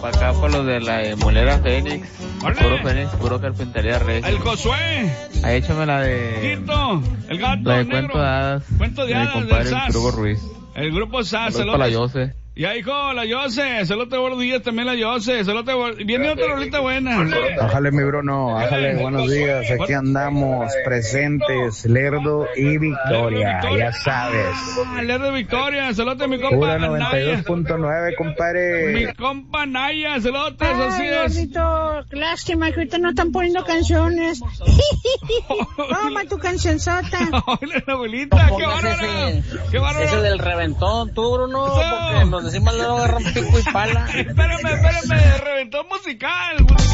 para acá, por los de la molera Fénix. Puro Fénix, puro carpintería regia. El Josué. Ahí échame la de... Quito, el gato la de negro. Cuento de Hadas. Cuento de Hadas, mi compadre, del el SAS. Trugo Ruiz. El grupo SAS. Saludos para la Yose. Ya, hijo, la Yose, saludos buenos días, también la Yose, viene otra rolita buena. Bájale mi Bruno, bájale, buenos días, aquí andamos presentes, Lerdo y Victoria, ya sabes. Lerdo y Victoria, saludos mi compa Pura Naya. 92.9, compadre. Mi compa Naya, saludos, así Ay, es. gordito, lástima que ahorita no están poniendo canciones. Toma tu cancionzota. Hola, la abuelita, qué bárbara. Qué bárbara. Ese del reventón, tú, Bruno, porque nos decimos luego agarran pico y pala. Espérame, reventón musical.